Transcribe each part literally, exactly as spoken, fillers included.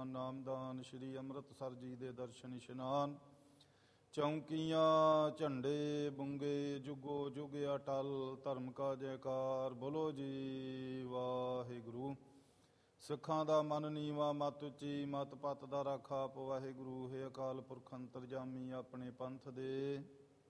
ਗਿਆਨ ਨਾਮਦਾਨ। ਸ਼੍ਰੀ ਅੰਮ੍ਰਿਤਸਰ ਜੀ ਦੇ ਦਰਸ਼ਨ ਇਸ਼ਨਾਨ। ਚੌਂਕੀਆਂ ਝੰਡੇ ਬੁੰਗੇ ਜੁਗੋ ਜੁਗ ਅਟਲ। ਧਰਮ ਕਾ ਜੈਕਾਰ ਬੋਲੋ ਜੀ ਵਾਹਿਗੁਰੂ। ਸਿੱਖਾਂ ਦਾ ਮਨ ਨੀਵਾਂ ਮਤ ਉੱਚੀ, ਮਤ ਪਤ ਦਾ ਰਾਖਾ ਆਪ ਵਾਹਿਗੁਰੂ। ਹੈ ਅਕਾਲ ਪੁਰਖ ਅੰਤਰਜਾਮੀ ਆਪਣੇ ਪੰਥ ਦੇ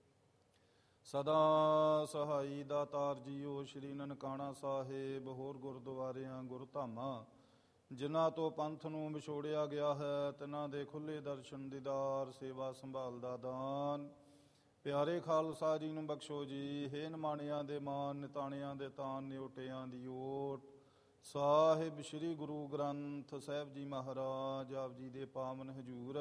ਸਦਾ ਸਹਾਈ ਦਾਤਾਰ ਜੀਓ। ਸ਼੍ਰੀ ਨਨਕਾਣਾ ਸਾਹਿਬ ਹੋਰ ਗੁਰਦੁਆਰਿਆਂ ਗੁਰਧਾਮਾਂ ਜਿਨ੍ਹਾਂ ਤੋਂ ਪੰਥ ਨੂੰ ਵਿਛੋੜਿਆ ਗਿਆ ਹੈ, ਤਿਨ੍ਹਾਂ ਦੇ ਖੁੱਲ੍ਹੇ ਦਰਸ਼ਨ ਦੀਦਾਰ, ਸੇਵਾ ਸੰਭਾਲ ਦਾ ਦਾਨ। ਪਿਆਰੇ ਖਾਲਸਾ ਜੀ ਨੂੰ ਬਖਸ਼ੋ ਜੀ। ਹੇ ਨਿਮਾਣਿਆਂ ਦੇ ਮਾਨ, ਨਿਤਾਣਿਆਂ ਦੇ ਤਾਨ, ਨਿਉਟਿਆਂ ਦੀ ਓਟ। ਸਾਹਿਬ ਸ਼੍ਰੀ ਗੁਰੂ ਗ੍ਰੰਥ ਸਾਹਿਬ ਜੀ ਮਹਾਰਾਜ ਆਪ ਜੀ ਦੇ ਪਾਵਨ ਹਜ਼ੂਰ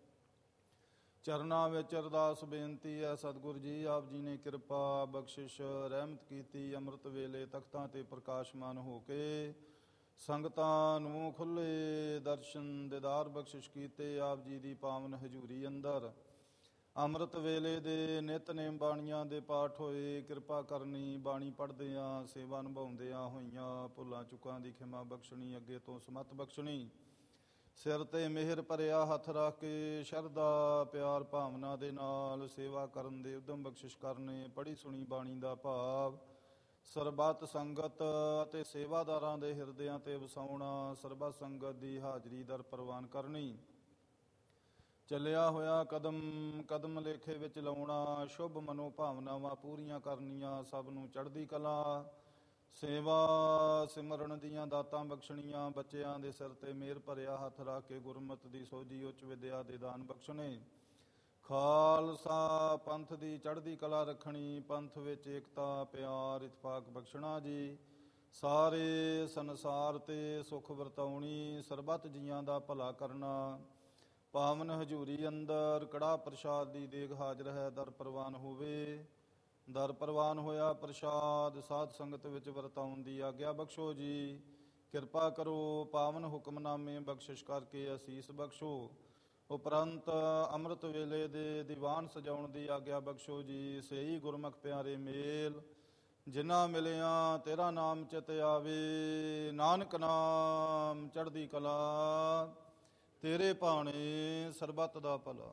ਚਰਨਾਂ ਵਿੱਚ ਅਰਦਾਸ ਬੇਨਤੀ ਹੈ। ਸਤਿਗੁਰ ਜੀ ਆਪ ਜੀ ਨੇ ਕਿਰਪਾ ਬਖਸ਼ਿਸ਼ ਰਹਿਮਤ ਕੀਤੀ। ਅੰਮ੍ਰਿਤ ਵੇਲੇ ਤਖਤਾਂ 'ਤੇ ਪ੍ਰਕਾਸ਼ਮਾਨ ਹੋ ਕੇ ਸੰਗਤਾਂ ਨੂੰ ਖੁੱਲ੍ਹੇ ਦਰਸ਼ਨ ਦੀਦਾਰ ਬਖਸ਼ਿਸ਼ ਕੀਤੇ। ਆਪ ਜੀ ਦੀ ਪਾਵਨ ਹਜ਼ੂਰੀ ਅੰਦਰ ਅੰਮ੍ਰਿਤ ਵੇਲੇ ਦੇ ਨਿਤਨੇਮ ਬਾਣੀਆਂ ਦੇ ਪਾਠ ਹੋਏ। ਕਿਰਪਾ ਕਰਨੀ ਬਾਣੀ ਪੜ੍ਹਦਿਆਂ, ਸੇਵਾ ਨਿਭਾਉਂਦਿਆਂ ਹੋਈਆਂ ਭੁੱਲਾਂ ਚੁੱਕਾਂ ਦੀ ਖਿਮਾ ਬਖਸ਼ਣੀ, ਅੱਗੇ ਤੋਂ ਸਮੱਤ ਬਖਸ਼ਣੀ। ਸਿਰ 'ਤੇ ਮਿਹਰ ਭਰਿਆ ਹੱਥ ਰੱਖ ਕੇ ਸ਼ਰਧਾ ਪਿਆਰ ਭਾਵਨਾ ਦੇ ਨਾਲ ਸੇਵਾ ਕਰਨ ਦੇ ਉਦਮ ਬਖਸ਼ਿਸ਼ ਕਰਨੇ। ਪੜ੍ਹੀ ਸੁਣੀ ਬਾਣੀ ਦਾ ਭਾਵ ਸਰਬੱਤ ਸੰਗਤ ਅਤੇ ਸੇਵਾਦਾਰਾਂ ਦੇ ਹਿਰਦਿਆਂ 'ਤੇ ਵਸਾਉਣਾ। ਸਰਬੱਤ ਸੰਗਤ ਦੀ ਹਾਜ਼ਰੀ ਦਰ ਪ੍ਰਵਾਨ ਕਰਨੀ। ਚੱਲਿਆ ਹੋਇਆ ਕਦਮ ਕਦਮ ਲੇਖੇ ਵਿੱਚ ਲਾਉਣਾ। ਸ਼ੁਭ ਮਨੋ ਭਾਵਨਾਵਾਂ ਪੂਰੀਆਂ ਕਰਨੀਆਂ। ਸਭ ਨੂੰ ਚੜ੍ਹਦੀ ਕਲਾ ਸੇਵਾ ਸਿਮਰਨ ਦੀਆਂ ਦਾਤਾਂ ਬਖਸ਼ਣੀਆਂ। ਬੱਚਿਆਂ ਦੇ ਸਿਰ 'ਤੇ ਮਿਹਰ ਭਰਿਆ ਹੱਥ ਰੱਖ ਕੇ ਗੁਰਮਤਿ ਦੀ ਸੋਝੀ ਉੱਚ ਵਿਦਿਆ ਦੇ ਦਾਨ ਬਖਸ਼ਣੇ। ਖਾਲਸਾ ਪੰਥ ਦੀ ਚੜ੍ਹਦੀ ਕਲਾ ਰੱਖਣੀ। ਪੰਥ ਵਿੱਚ ਏਕਤਾ ਪਿਆਰ ਇਤਫਾਕ ਬਖਸ਼ਣਾ ਜੀ। ਸਾਰੇ ਸੰਸਾਰ 'ਤੇ ਸੁੱਖ ਵਰਤਾਉਣੀ। ਸਰਬੱਤ ਜੀਆਂ ਦਾ ਭਲਾ ਕਰਨਾ। ਪਾਵਨ ਹਜ਼ੂਰੀ ਅੰਦਰ ਕੜਾਹ ਪ੍ਰਸ਼ਾਦ ਦੀ ਦੇਗ ਹਾਜ਼ਰ ਹੈ। ਦਰ ਪ੍ਰਵਾਨ ਹੋਵੇ। ਦਰ ਪ੍ਰਵਾਨ ਹੋਇਆ ਪ੍ਰਸ਼ਾਦ ਸਾਧ ਸੰਗਤ ਵਿੱਚ ਵਰਤਾਉਣ ਦੀ ਆਗਿਆ ਬਖਸ਼ੋ ਜੀ। ਕਿਰਪਾ ਕਰੋ ਪਾਵਨ ਹੁਕਮਨਾਮੇ ਬਖਸ਼ਿਸ਼ ਕਰਕੇ ਅਸੀਸ ਬਖਸ਼ੋ। ਉਪਰੰਤ ਅੰਮ੍ਰਿਤ ਵੇਲੇ ਦੇ ਦੀਵਾਨ ਸਜਾਉਣ ਦੀ ਆਗਿਆ ਬਖਸ਼ੋ ਜੀ। ਸਹੀ ਗੁਰਮੁਖ ਪਿਆਰੇ ਮੇਲ ਜਿਨ੍ਹਾਂ ਮਿਲਿਆ ਤੇਰਾ ਨਾਮ ਚਿਤ ਆਵੇ। ਨਾਨਕ ਨਾਮ ਚੜ੍ਹਦੀ ਕਲਾ ਤੇਰੇ ਭਾਣੇ ਸਰਬੱਤ ਦਾ ਭਲਾ।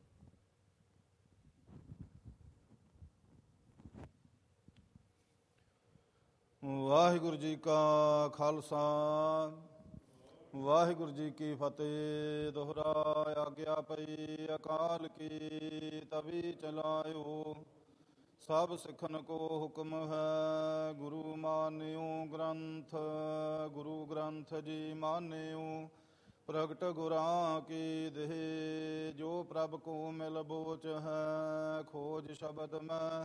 ਵਾਹਿਗੁਰੂ ਜੀ ਕਾ ਖਾਲਸਾ ਵਾਹਿਗੁਰੂ ਜੀ ਕੀ ਫਤਿਹ। ਦੋਹਰਾ ਆਗਿਆ ਪਈ ਅਕਾਲ ਕੀ ਤਵੀ ਚਲਾਇਓ। ਸਭ ਸਿੱਖਨ ਕੋ ਹੁਕਮ ਹੈ ਗੁਰੂ ਮਾਨਿਓ ਗ੍ਰੰਥ। ਗੁਰੂ ਗ੍ਰੰਥ ਜੀ ਮਾਨਿਓ ਪ੍ਰਗਟ ਗੁਰਾਂ ਕੀ ਦੇਹ। ਜੋ ਪ੍ਰਭ ਕੋ ਮਿਲ ਬੋਚ ਹੈ ਖੋਜ ਸ਼ਬਦ ਮੈਂ